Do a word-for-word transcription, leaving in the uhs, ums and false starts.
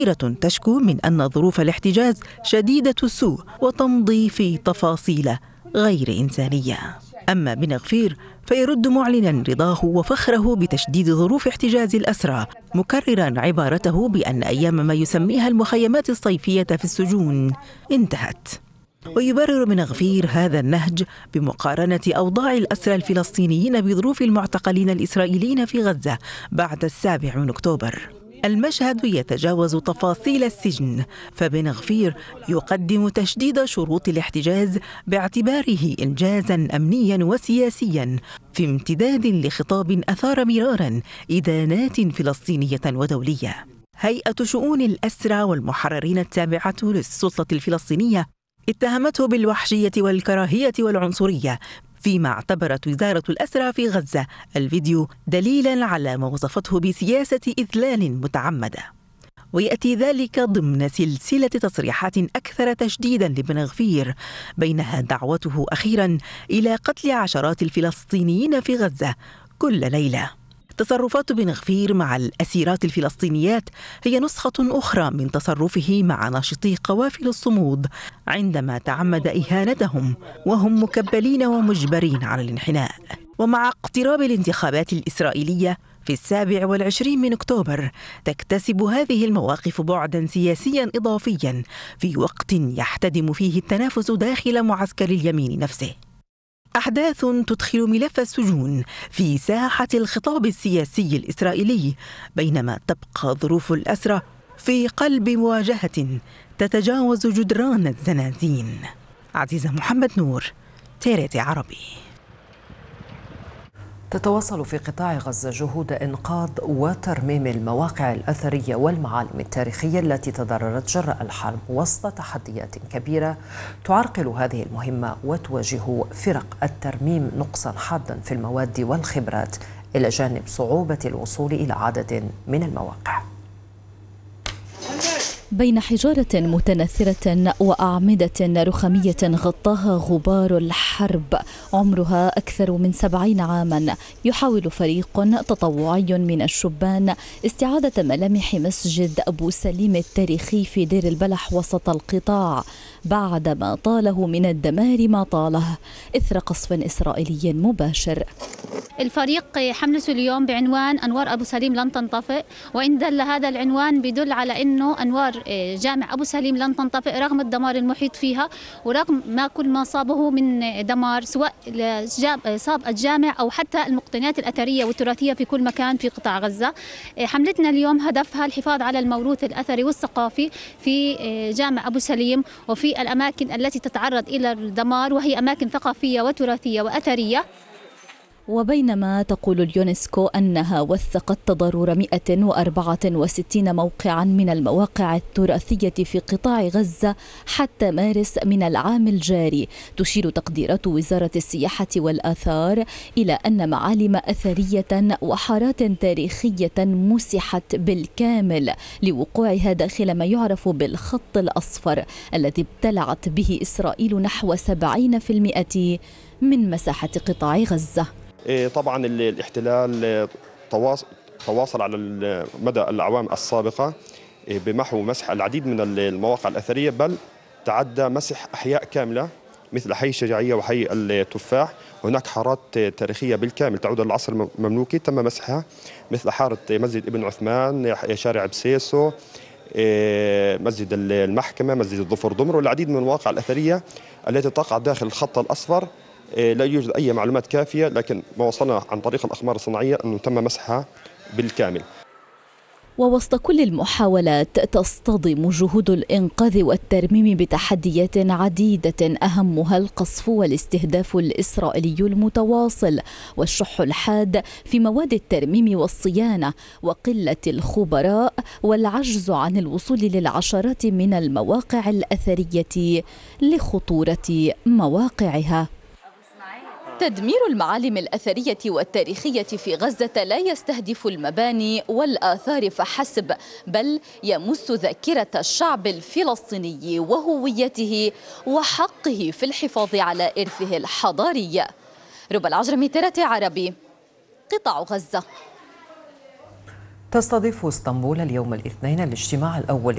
تشكو من أن ظروف الاحتجاز شديدة السوء وتمضي في تفاصيل غير إنسانية. أما بن غفير فيرد معلنا رضاه وفخره بتشديد ظروف احتجاز الأسرى، مكررا عبارته بأن أيام ما يسميها المخيمات الصيفية في السجون انتهت. ويبرر بن غفير هذا النهج بمقارنة أوضاع الأسرى الفلسطينيين بظروف المعتقلين الإسرائيليين في غزة بعد السابع من أكتوبر. المشهد يتجاوز تفاصيل السجن، فبن غفير يقدم تشديد شروط الاحتجاز باعتباره إنجازاً أمنياً وسياسياً في امتداد لخطاب أثار مراراً إدانات فلسطينية ودولية. هيئة شؤون الأسرى والمحررين التابعة للسلطة الفلسطينية اتهمته بالوحشية والكراهية والعنصرية، فيما اعتبرت وزارة الأسرى في غزة الفيديو دليلاً على ما وصفته بسياسة إذلال متعمدة. ويأتي ذلك ضمن سلسلة تصريحات أكثر تشديداً لبن غفير، بينها دعوته أخيراً إلى قتل عشرات الفلسطينيين في غزة كل ليلة. تصرفات بن غفير مع الأسيرات الفلسطينيات هي نسخة أخرى من تصرفه مع ناشطي قوافل الصمود عندما تعمد إهانتهم وهم مكبلين ومجبرين على الانحناء. ومع اقتراب الانتخابات الإسرائيلية في السابع والعشرين من أكتوبر تكتسب هذه المواقف بعداً سياسياً إضافياً في وقت يحتدم فيه التنافس داخل معسكر اليمين نفسه. أحداث تدخل ملف السجون في ساحة الخطاب السياسي الإسرائيلي، بينما تبقى ظروف الأسرى في قلب مواجهة تتجاوز جدران الزنازين. عزيزة محمد نور، تيريتي عربي. تتواصل في قطاع غزة جهود إنقاذ وترميم المواقع الأثرية والمعالم التاريخية التي تضررت جراء الحرب وسط تحديات كبيرة تعرقل هذه المهمة وتواجه فرق الترميم نقصا حادا في المواد والخبرات، إلى جانب صعوبة الوصول إلى عدد من المواقع. بين حجارة متنثرة وأعمدة رخامية غطاها غبار الحرب عمرها أكثر من سبعين عاما، يحاول فريق تطوعي من الشبان استعادة ملامح مسجد أبو سليم التاريخي في دير البلح وسط القطاع بعدما طاله من الدمار ما طاله إثر قصف إسرائيلي مباشر. الفريق حملته اليوم بعنوان أنوار أبو سليم لن تنطفئ، وإن دل هذا العنوان بدل على أنه أنوار جامع أبو سليم لن تنطفئ رغم الدمار المحيط فيها ورغم ما كل ما صابه من دمار، سواء صاب الجامع أو حتى المقتنيات الأثرية والتراثية في كل مكان في قطاع غزة. حملتنا اليوم هدفها الحفاظ على الموروث الأثري والثقافي في جامع أبو سليم وفي الأماكن التي تتعرض إلى الدمار، وهي أماكن ثقافية وتراثية وأثرية. وبينما تقول اليونسكو أنها وثقت تضرر مئة وأربعة وستين موقعا من المواقع التراثية في قطاع غزة حتى مارس من العام الجاري، تشير تقديرات وزارة السياحة والآثار إلى أن معالم أثرية وحارات تاريخية مسحت بالكامل لوقوعها داخل ما يعرف بالخط الأصفر الذي ابتلعت به إسرائيل نحو سبعين بالمئة من مساحة قطاع غزة. طبعا الاحتلال تواصل على مدى الأعوام السابقة بمحو مسح العديد من المواقع الأثرية، بل تعدى مسح أحياء كاملة مثل حي الشجاعية وحي التفاح. هناك حارات تاريخية بالكامل تعود للعصر المملوكي تم مسحها، مثل حارة مسجد ابن عثمان، شارع بسيسو، مسجد المحكمة، مسجد الظفر ضمر، والعديد من المواقع الأثرية التي تقع داخل الخط الأصفر. لا يوجد أي معلومات كافية، لكن ما وصلنا عن طريق الأقمار الصناعية أنه تم مسحها بالكامل. ووسط كل المحاولات تصطدم جهود الإنقاذ والترميم بتحديات عديدة، أهمها القصف والاستهداف الإسرائيلي المتواصل والشح الحاد في مواد الترميم والصيانة وقلة الخبراء والعجز عن الوصول للعشرات من المواقع الأثرية لخطورة مواقعها. تدمير المعالم الأثرية والتاريخية في غزة لا يستهدف المباني والآثار فحسب، بل يمس ذاكرة الشعب الفلسطيني وهويته وحقه في الحفاظ على إرثه الحضاري. ربى العجرمي، تيريتي عربي، قطاع غزة. تستضيف اسطنبول اليوم الاثنين الاجتماع الأول